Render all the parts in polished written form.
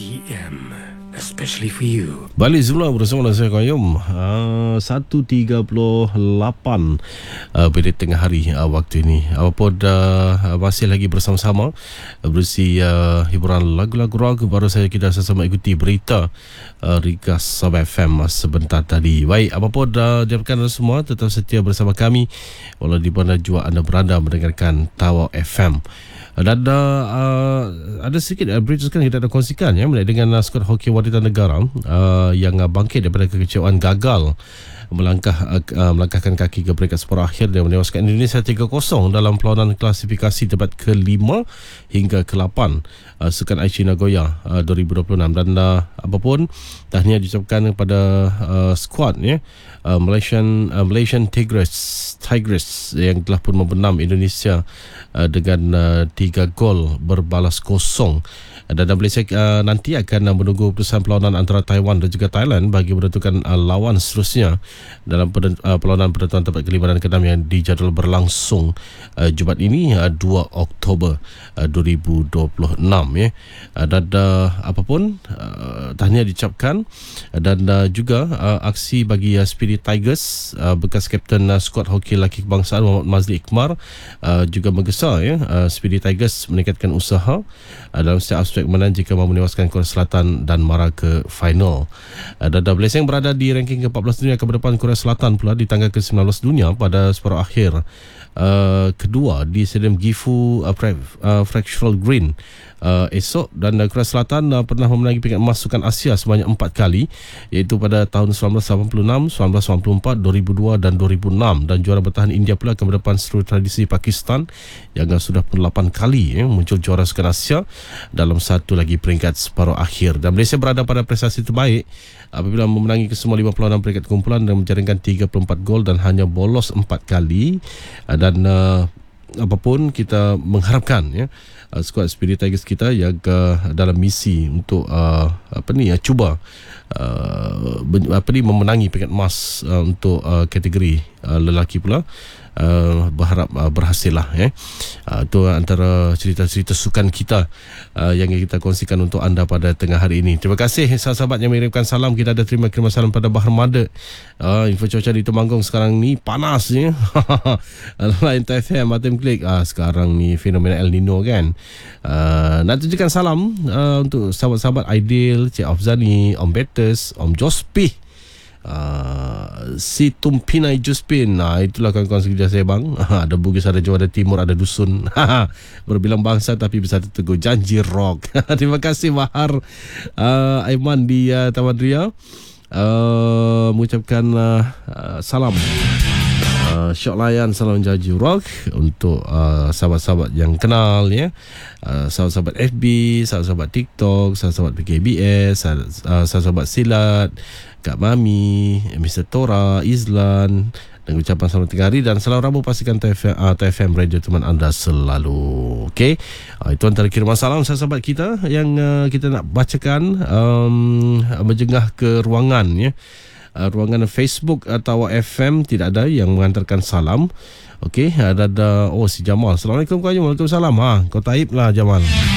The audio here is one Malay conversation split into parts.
TM, especially for you. Balik semula bersama saya Qayyum. 1.38 pada tengah hari waktu ini. Apapun masih lagi bersama-sama berisi hiburan lagu-lagu rock. Baru saja kita sama ikuti berita Ringkas Sabah FM sebentar tadi. Baik, apapun diharapkan anda semua tetap setia bersama kami walau di mana jua anda berada mendengarkan Tawau FM. Dan ada sedikit berita sekarang kita ada kongsikan ya, dengan skuad hoki wanita negara yang bangkit daripada kekecewaan gagal melangkahkan kaki ke peringkat separuh akhir dan menewaskan Indonesia 3-0 dalam perlawanan klasifikasi debat ke-5 hingga ke-8 Sukan Aichi Nagoya 2026. Dan apapun tahniah diucapkan kepada skuad ya, Malaysian Tigers yang telah pun membenam Indonesia dengan 3 gol berbalas kosong. Dan Malaysia nanti akan menunggu keputusan perlawanan antara Taiwan dan juga Thailand bagi menentukan lawan seterusnya dalam perlawanan penentuan tempat ke-5 dan ke-6 yang dijadual berlangsung Jumaat ini 2 Oktober 2026 ya. Dan apapun tahniah diucapkan dan juga aksi bagi Spirit Tigers bekas kapten skuad hoki lelaki kebangsaan Muhammad Mazli Ikmar juga menggesa ya. Spirit Tigers meningkatkan usaha dalam setiap aspek menang jika mahu menewaskan Korea Selatan dan mara ke final. Dan Malaysia yang berada di ranking ke-14 dunia akan berdepan Korea Selatan pula di tangga ke-19 dunia pada separuh akhir kedua di Stadium Gifu Fractional Green esok. Dan Korea Selatan pernah memenangi peringkat emas Sukan Asia sebanyak 4 kali, iaitu pada tahun 1986, 1994, 2002 dan 2006. Dan juara bertahan India pula akan berdepan seluruh tradisi Pakistan yang sudah pun 8 kali muncul juara Sukan Asia dalam satu lagi peringkat separuh akhir. Dan Malaysia berada pada prestasi terbaik apabila memenangi kesemua 5 perlawanan peringkat kumpulan dan menjaringkan 34 gol dan hanya bolos 4 kali. Dan apapun kita mengharapkan ya, skuad Spirit Tigers kita yang dalam misi untuk cuba memenangi peringkat emas untuk kategori lelaki pula, berharap berhasil lah ya. Itu antara cerita-cerita sukan kita yang kita kongsikan untuk anda pada tengah hari ini. Terima kasih sahabat-sahabat yang mengirimkan salam. Kita ada terima salam pada Bahar Mada. Info cuaca di Temanggung sekarang ni panas ya. Lain TFM Batam Klik. Sekarang ni fenomena El Nino kan. Nak tunjukkan salam untuk sahabat-sahabat Aidil, Cik Afzani, Om Betes, Om Jospi, si Tumpinai Juspin. Itulah kawan-kawan sekerja saya bang. Ada Bugis, ada Jawa, ada Timur, ada Dusun. Berbilang bangsa tapi bisa teguh janji rock. Terima kasih Bahar Aiman di Taman Ria mengucapkan salam syok layan, salam janji rock untuk sahabat-sahabat yang kenal ya, sahabat-sahabat FB, sahabat-sahabat TikTok, sahabat-sahabat PKBS, sahabat-sahabat Silat, Kak Mami, Mr. Tora, Izlan, dan ucapan selamat tengah hari dan salam Rabu pastikan TFM radio teman anda selalu. Okey, itu antara kiriman salam sahabat kita yang kita nak bacakan menjengah ke ruangan ya. Ruangan Facebook atau FM tidak ada yang mengantarkan salam. Okey, ada si Jamal. Assalamualaikum Qayyum. Waalaikumsalam. Kau taib lah Jamal.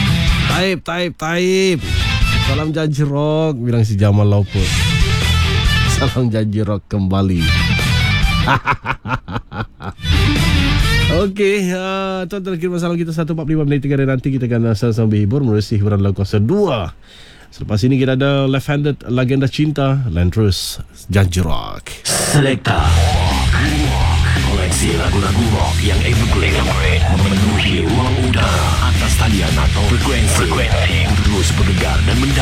Taib. Salam janji rock, bilang si Jamal Lauput. Salam janji rock kembali. Okey, tuan terakhir masalah kita 1.45 minit 3 nanti kita akan sama-sama berhibur melalui hiburan lagu kuasa 2. Selepas ini kita ada Left-Handed Legenda Cinta, Landrus Janji Rock. Selekta koleksi lagu-lagu rock yang evergreen memenuhi ruang udara atas talian atau frekuensi terus bergegar dan mendalam.